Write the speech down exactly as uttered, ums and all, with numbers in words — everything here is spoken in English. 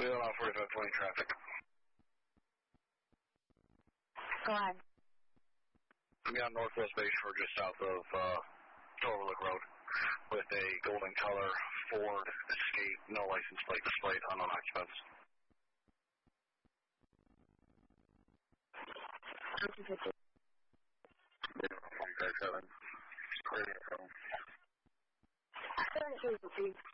Wheel off forty-five twenty traffic. Go ahead. I'm on Northwest Bayshore, just south of uh, Overlook Road, with a golden color Ford Escape, no license plate displayed, unknown occupants. twenty-five seven. I